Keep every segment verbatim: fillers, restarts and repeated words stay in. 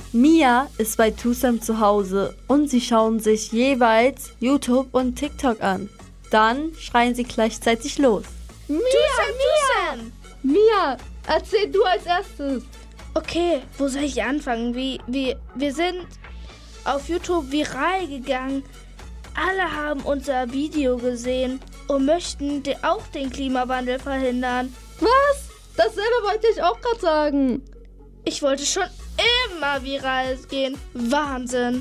Mia ist bei Tusam zu Hause und sie schauen sich jeweils YouTube und TikTok an. Dann schreien sie gleichzeitig los. Mia, Mia! Mia, erzähl du als erstes. Okay, wo soll ich anfangen? Wie, wie, wir sind auf YouTube viral gegangen. Alle haben unser Video gesehen und möchten de- auch den Klimawandel verhindern. Was? Dasselbe wollte ich auch gerade sagen. Ich wollte schon immer viral gehen. Wahnsinn.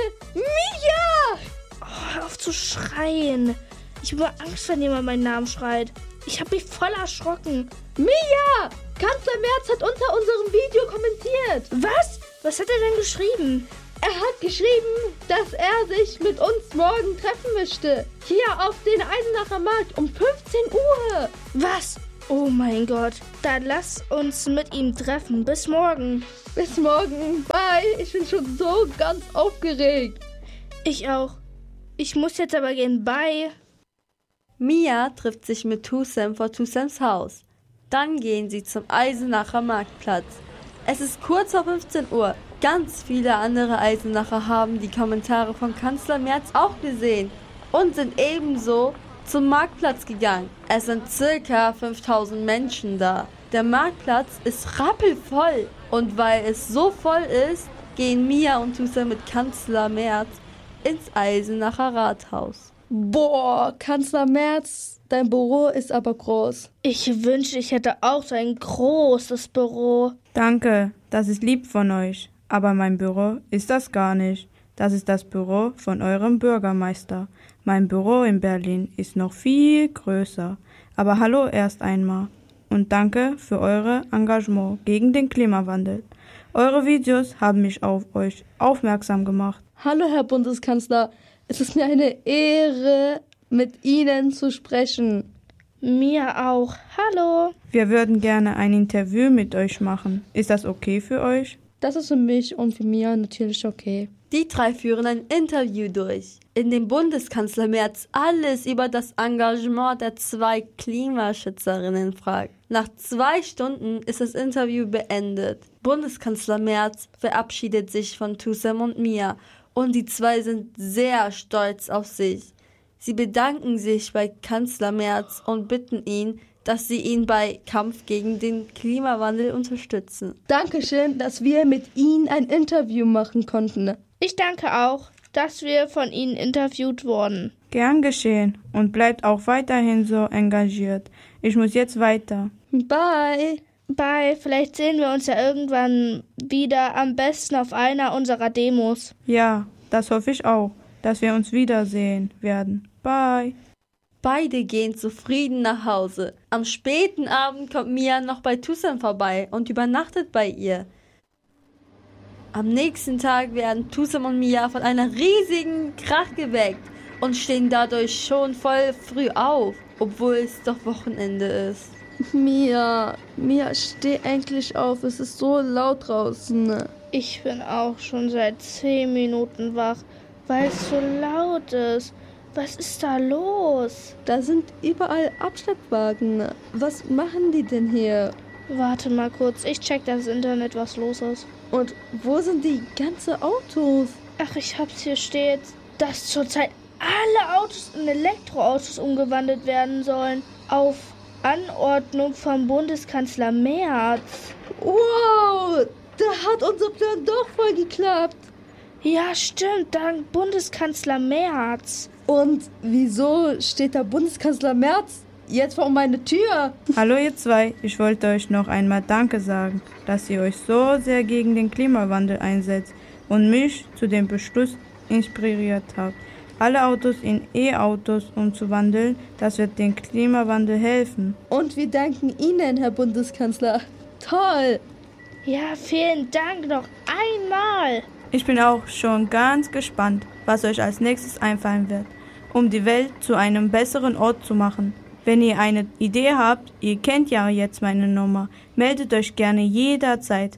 Mia! Oh, hör auf zu schreien. Ich habe Angst, wenn jemand meinen Namen schreit. Ich habe mich voll erschrocken. Mia! Kanzler Merz hat unter unserem Video kommentiert. Was? Was hat er denn geschrieben? Er hat geschrieben, dass er sich mit uns morgen treffen möchte. Hier auf den Eisenacher Markt um fünfzehn Uhr. Was? Oh mein Gott. Dann lass uns mit ihm treffen. Bis morgen. Bis morgen. Bye. Ich bin schon so ganz aufgeregt. Ich auch. Ich muss jetzt aber gehen. Bye. Mia trifft sich mit Tusam vor Tusams Haus. Dann gehen sie zum Eisenacher Marktplatz. Es ist kurz vor fünfzehn Uhr. Ganz viele andere Eisenacher haben die Kommentare von Kanzler Merz auch gesehen und sind ebenso zum Marktplatz gegangen. Es sind circa fünftausend Menschen da. Der Marktplatz ist rappelvoll und weil es so voll ist, gehen Mia und Tusam mit Kanzler Merz ins Eisenacher Rathaus. Boah, Kanzler Merz, dein Büro ist aber groß. Ich wünschte, ich hätte auch so ein großes Büro. Danke, das ist lieb von euch. Aber mein Büro ist das gar nicht. Das ist das Büro von eurem Bürgermeister. Mein Büro in Berlin ist noch viel größer. Aber hallo erst einmal. Und danke für euer Engagement gegen den Klimawandel. Eure Videos haben mich auf euch aufmerksam gemacht. Hallo, Herr Bundeskanzler. Es ist mir eine Ehre, mit Ihnen zu sprechen. Mir auch. Hallo. Wir würden gerne ein Interview mit euch machen. Ist das okay für euch? Das ist für mich und für Mia natürlich okay. Die drei führen ein Interview durch, in dem Bundeskanzler Merz alles über das Engagement der zwei Klimaschützerinnen fragt. Nach zwei Stunden ist das Interview beendet. Bundeskanzler Merz verabschiedet sich von Tusam und Mia und die zwei sind sehr stolz auf sich. Sie bedanken sich bei Kanzler Merz und bitten ihn, dass sie ihn bei Kampf gegen den Klimawandel unterstützen. Dankeschön, dass wir mit Ihnen ein Interview machen konnten. Ich danke auch, dass wir von Ihnen interviewt wurden. Gern geschehen und bleibt auch weiterhin so engagiert. Ich muss jetzt weiter. Bye. Bye, vielleicht sehen wir uns ja irgendwann wieder, am besten auf einer unserer Demos. Ja, das hoffe ich auch, dass wir uns wiedersehen werden. Bye. Beide gehen zufrieden nach Hause. Am späten Abend kommt Mia noch bei Tusam vorbei und übernachtet bei ihr. Am nächsten Tag werden Tusam und Mia von einer riesigen Krach geweckt und stehen dadurch schon voll früh auf, obwohl es doch Wochenende ist. Mia, Mia, steh endlich auf. Es ist so laut draußen. Ich bin auch schon seit zehn Minuten wach, weil es so laut ist. Was ist da los? Da sind überall Abschleppwagen. Was machen die denn hier? Warte mal kurz, ich check das Internet, was los ist. Und wo sind die ganzen Autos? Ach, ich hab's hier steht, dass zurzeit alle Autos in Elektroautos umgewandelt werden sollen. Auf Anordnung vom Bundeskanzler Merz. Wow, da hat unser Plan doch voll geklappt. Ja, stimmt, dank Bundeskanzler Merz. Und wieso steht da Bundeskanzler Merz jetzt vor meine Tür? Hallo ihr zwei, ich wollte euch noch einmal Danke sagen, dass ihr euch so sehr gegen den Klimawandel einsetzt und mich zu dem Beschluss inspiriert habt, alle Autos in E-Autos umzuwandeln. Das wird dem Klimawandel helfen. Und wir danken Ihnen, Herr Bundeskanzler. Toll! Ja, vielen Dank noch einmal. Ich bin auch schon ganz gespannt, was euch als nächstes einfallen wird, um die Welt zu einem besseren Ort zu machen. Wenn ihr eine Idee habt, ihr kennt ja jetzt meine Nummer, meldet euch gerne jederzeit.